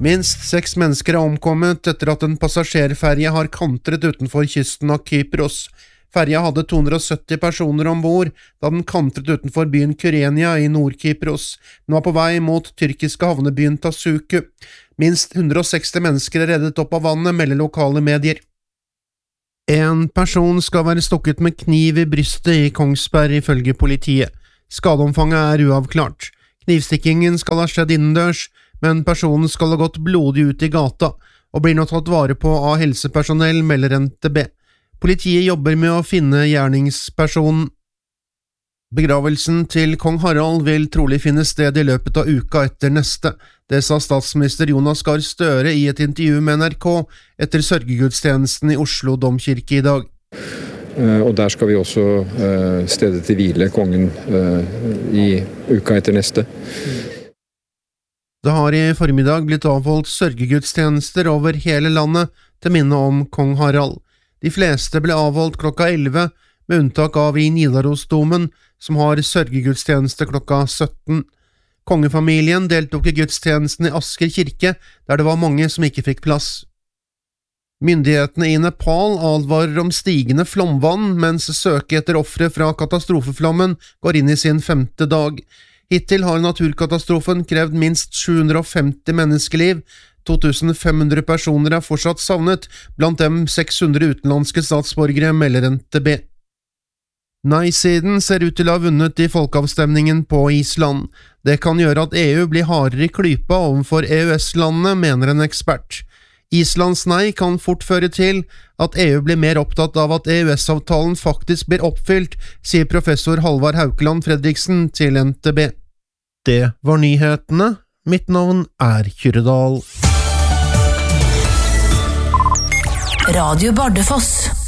Minst 6 mennesker er omkommet etter at en passasjerferje har kantret utenfor kysten av Kypros. Ferja hadde 270 personer ombord da den kantret utenfor byen Kyrenia i Nord-Kypros. Den var på vei mot tyrkiske havnebyen Tasuku. Minst 160 mennesker er reddet opp av vannet, melder lokale medier. En person skal være stukket med kniv i brystet i Kongsberg ifølge politiet. Skadeomfanget er uavklart. Knivstikkingen skal ha skjedd innendørs, men personen skal ha gått blodig ut i gata, og blir nå tatt vare på av helsepersonell, melder NTB. Politiet jobber med å finne gjerningspersonen. Begravelsen til kong Harald vil trolig finne sted i løpet av uka etter neste. Det sa statsminister Jonas Gahr Støre i et intervju med NRK etter sørgegudstjenesten i Oslo domkirke i dag. Og der skal vi også stedet til hvile kongen i uka etter neste. Det har i formiddag blitt avholdt sørgegudstjenester over hele landet til minne om kong Harald. De fleste ble avholdt klokka 11, med unntak av i Nidarosdomen, som har sørgegudstjeneste klokka 17. Kongefamilien deltok i gudstjenesten i Asker kirke, der det var mange som ikke fikk plass. Myndighetene i Nepal advarer om stigende flomvann, mens søket etter ofre fra katastrofeflommen går inn i sin 5. dag. Hittil har naturkatastrofen krevd minst 750 menneskeliv. 2500 personer er fortsatt savnet, blant dem 600 utenlandske statsborgere, melder NTB. Nei-siden ser ut til å ha vunnet i folkeavstemningen på Island. Det kan gjøre at EU blir hardere i klypa overfor EØS-landene, mener en ekspert. Islands nei kan fort føre til at EU blir mer opptatt av at EØS-avtalen faktisk blir oppfylt, sier professor Halvard Haukeland Fredriksen til NTB. Det var nyhetene. Mitt navn er Kyrre Dahl. Radio Bardufoss.